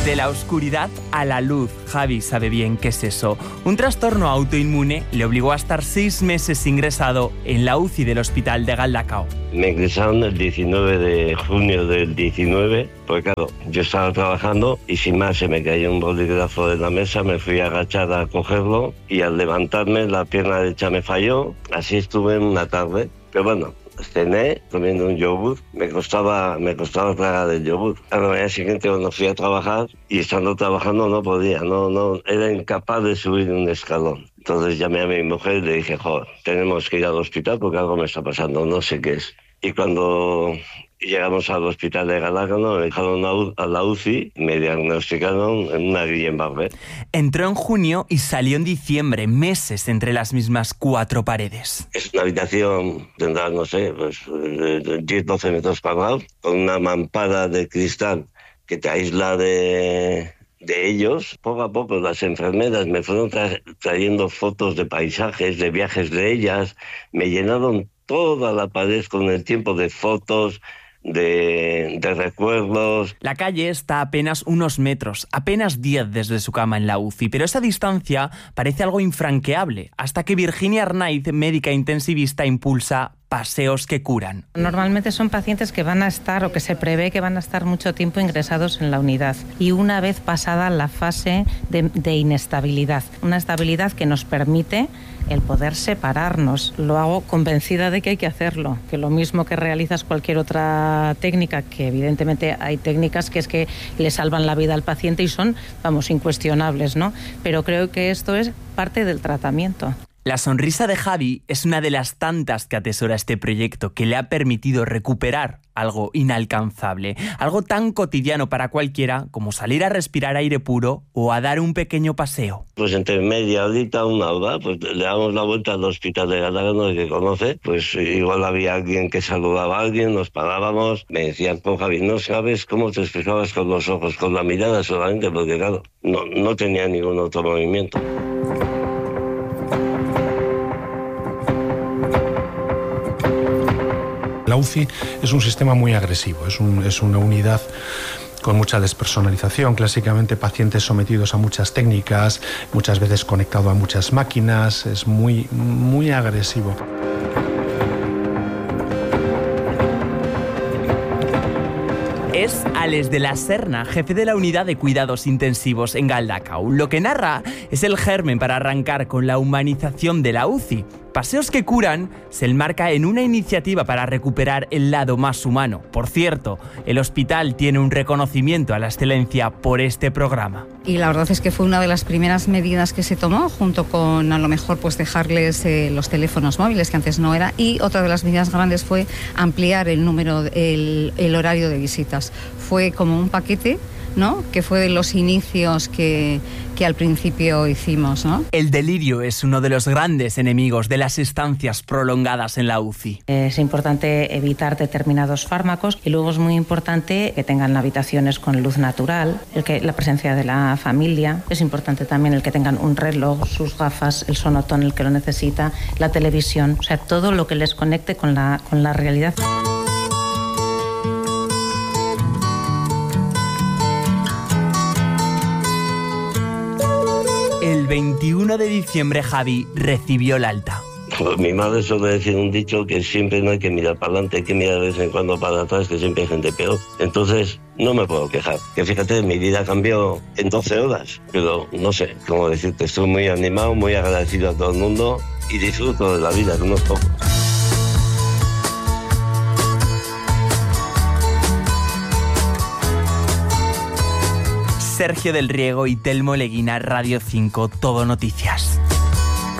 De la oscuridad a la luz. Javi sabe bien qué es eso. Un trastorno autoinmune le obligó a estar 6 meses ingresado en la UCI del hospital de Galdacao. Me ingresaron el 19 de junio del 19, porque claro, yo estaba trabajando y sin más se me cayó un bolígrafo de la mesa, me fui a agachar a cogerlo y al levantarme la pierna derecha me falló, así estuve una tarde, pero bueno, cené comiendo un yogur, me costaba tragar el yogur. A la mañana siguiente cuando fui a trabajar y estando trabajando no podía, no era incapaz de subir un escalón. Entonces llamé a mi mujer y le dije, joder, tenemos que ir al hospital porque algo me está pasando, no sé qué es. Y cuando llegamos al hospital de Galdacao, me dejaron a la UCI, me diagnosticaron una Guillain-Barré. Entró en junio y salió en diciembre, meses entre las mismas 4 paredes. Es una habitación, tendrá, no sé, pues 10-12 metros cuadrados, con una mampara de cristal que te aísla de ellos. Poco a poco las enfermeras me fueron trayendo fotos de paisajes, de viajes de ellas, me llenaron toda la pared con el tiempo de fotos, de recuerdos. La calle está a apenas unos metros, apenas 10 desde su cama en la UCI, pero esa distancia parece algo infranqueable, hasta que Virginia Arnaiz, médica intensivista, impulsa Paseos que curan. Normalmente son pacientes que van a estar, o que se prevé que van a estar mucho tiempo ingresados en la unidad, y una vez pasada la fase de inestabilidad, una estabilidad que nos permite el poder separarnos. Lo hago convencida de que hay que hacerlo, que lo mismo que realizas cualquier otra técnica, que evidentemente hay técnicas que es que le salvan la vida al paciente y son, vamos, incuestionables, ¿no? Pero creo que esto es parte del tratamiento. La sonrisa de Javi es una de las tantas que atesora este proyecto, que le ha permitido recuperar algo inalcanzable, algo tan cotidiano para cualquiera como salir a respirar aire puro o a dar un pequeño paseo. Pues entre media horita, una hora, pues le damos la vuelta al hospital de Galdacao, que conoce, pues igual había alguien que saludaba a alguien, nos parábamos, me decían, pues Javi, no sabes cómo te explicabas con los ojos, con la mirada solamente, porque claro, no tenía ningún otro movimiento. La UCI es un sistema muy agresivo, es una unidad con mucha despersonalización, clásicamente pacientes sometidos a muchas técnicas, muchas veces conectado a muchas máquinas, es muy, muy agresivo. Es Alex de la Serna, jefe de la unidad de cuidados intensivos en Galdacao. Lo que narra es el germen para arrancar con la humanización de la UCI. Paseos que curan se enmarca en una iniciativa para recuperar el lado más humano. Por cierto, el hospital tiene un reconocimiento a la excelencia por este programa. Y la verdad es que fue una de las primeras medidas que se tomó, junto con a lo mejor pues dejarles los teléfonos móviles, que antes no era, y otra de las medidas grandes fue ampliar el número, el horario de visitas. Fue como un paquete, ¿no?, que fue de los inicios que al principio hicimos, ¿no? El delirio es uno de los grandes enemigos de las estancias prolongadas en la UCI. Es importante evitar determinados fármacos, y luego es muy importante que tengan habitaciones con luz natural, la presencia de la familia. Es importante también el que tengan un reloj, sus gafas, el sonotón, el que lo necesita, la televisión, o sea, todo lo que les conecte con la realidad. El 21 de diciembre Javi recibió el alta. Pues mi madre suele decir un dicho que siempre no hay que mirar para adelante, hay que mirar de vez en cuando para atrás, que siempre hay gente peor. Entonces no me puedo quejar. Que fíjate, mi vida cambió en 12 horas, pero no sé cómo decirte, estoy muy animado, muy agradecido a todo el mundo y disfruto de la vida, que no es poco. Sergio del Riego y Telmo Leguina, Radio 5, Todo Noticias.